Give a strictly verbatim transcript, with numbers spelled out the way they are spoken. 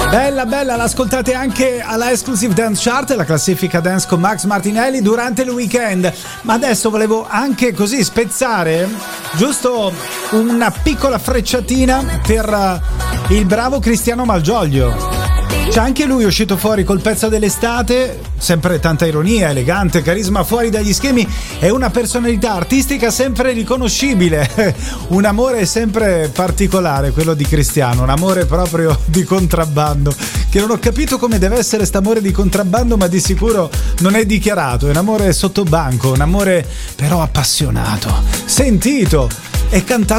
Bella bella, l'ascoltate anche alla Exclusive Dance Chart, la classifica dance con Max Martinelli durante il weekend. Ma adesso volevo anche così spezzare giusto una piccola frecciatina per il bravo Cristiano Malgioglio. C'è anche lui uscito fuori col pezzo dell'estate, sempre tanta ironia, elegante, carisma fuori dagli schemi e una personalità artistica sempre riconoscibile. Un amore sempre particolare, quello di Cristiano, un amore proprio di contrabbando, che non ho capito come deve essere st'amore di contrabbando, ma di sicuro non è dichiarato, è un amore sottobanco, un amore però appassionato, sentito e cantato